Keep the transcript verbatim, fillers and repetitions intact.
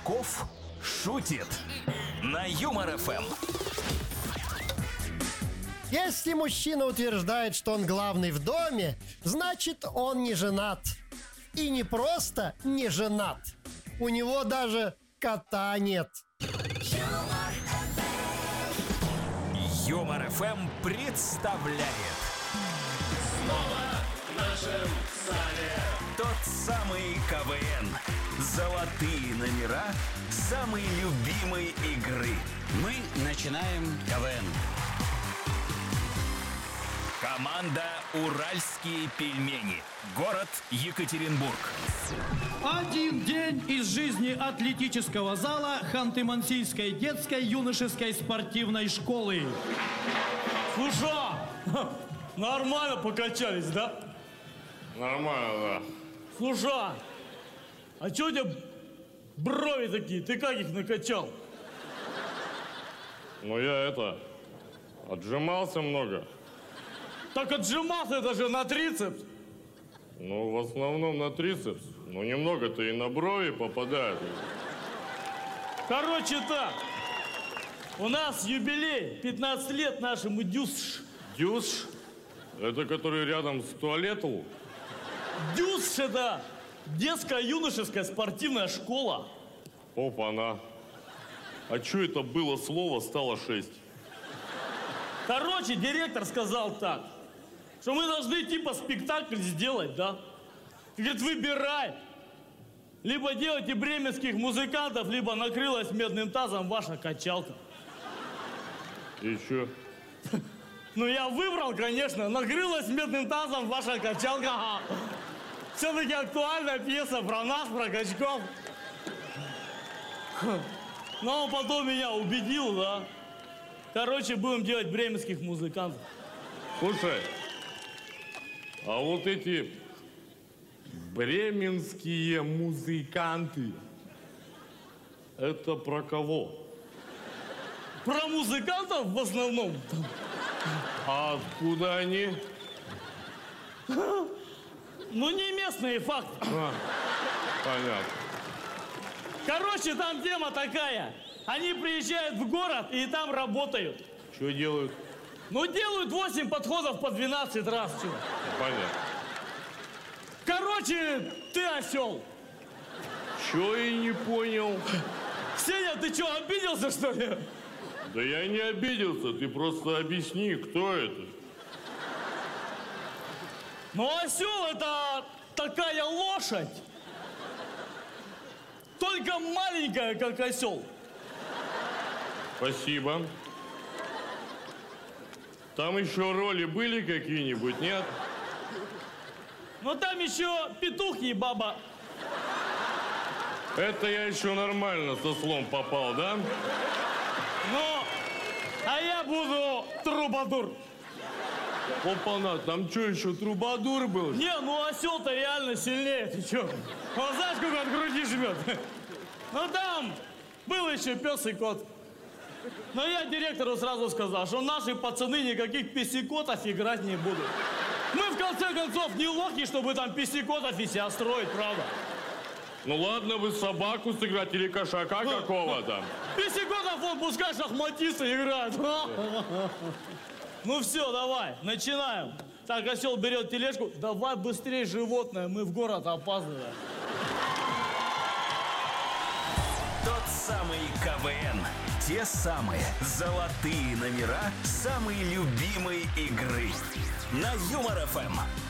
Пучков шутит на Юмор эф эм. Если мужчина утверждает, что он главный в доме, значит, он не женат. И не просто не женат. У него даже кота нет. Юмор эф эм представляет Снова в нашем зале тот самый КВН. Золотые номера самой любимой игры. Мы начинаем КВН. Команда «Уральские пельмени». Город Екатеринбург. Один день из жизни атлетического зала Ханты-Мансийской детской юношеской спортивной школы. Слушай, нормально покачались, да? Нормально, да. Слушай, а чё у тебя брови такие? Ты как их накачал? Ну я это, отжимался много. Так отжимался это же на трицепс. Ну, в основном на трицепс. Ну, немного-то и на брови попадает. Короче так, у нас юбилей, пятнадцать лет нашему дюсш. Дюш? Это который рядом с туалетом? Дюсш это детская юношеская спортивная школа. Опа-на. А что это было слово, стало шесть? Короче, директор сказал так, что мы должны типа спектакль сделать, да? Говорит, выбирай. Либо делайте бременских музыкантов, либо накрылась медным тазом ваша качалка. И чё? Ну я выбрал, конечно, накрылась медным тазом ваша качалка. Все-таки актуальная пьеса про нас, про качков. Но он потом меня убедил, да? Короче, будем делать бременских музыкантов. Слушай, а вот эти бременские музыканты, это про кого? Про музыкантов в основном. А откуда они? Ну, не местные факты. А, понятно. Короче, там тема такая. Они приезжают в город и там работают. Что делают? Ну, делают восемь подходов по двенадцать раз. Чё. Понятно. Короче, ты осел. Чё я не понял? Сеня, ты что, обиделся, что ли? Да я не обиделся, ты просто объясни, кто это? Ну, осел это такая лошадь. Только маленькая, как осел. Спасибо. Там еще роли были какие-нибудь, нет? Ну, там еще петух и баба. Это я еще нормально со слом попал, да? Ну, а я буду трубадур. Опа-на, там что, еще трубадур был? Не, ну осел-то реально сильнее, ты че? Он знаешь, сколько от груди жмет? Ну там был еще пес и кот. Но я директору сразу сказал, что наши пацаны никаких песикотов играть не будут. Мы в конце концов не лохи, чтобы там песикотов и себя строить, правда? Ну ладно, вы собаку сыграть или кошака какого-то. Песикотов он пускай шахматисты играют. Ну все, давай, начинаем. Так, осел берет тележку. Давай быстрее, животное, мы в город опаздываем. Тот самый КВН. Те самые золотые номера самой любимой игры. На Юмор эф эм.